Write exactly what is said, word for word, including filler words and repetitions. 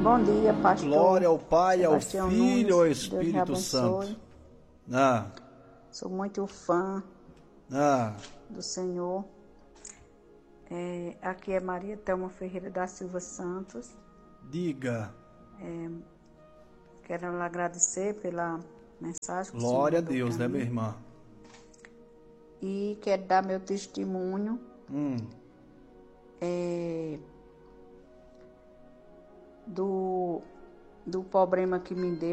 Bom dia, pastor. Glória ao Pai, ao Sebastião Filho e ao Nunes, Deus Espírito me abençoe. Santo. Ah, Sou muito fã ah, do Senhor. É, aqui é Maria Thelma Ferreira da Silva Santos. diga. Quero lhe agradecer pela mensagem que o Glória a Senhor mandou Deus, pra né, mim. minha irmã? E quero dar meu testemunho Hum, é, do, do problema que me deu.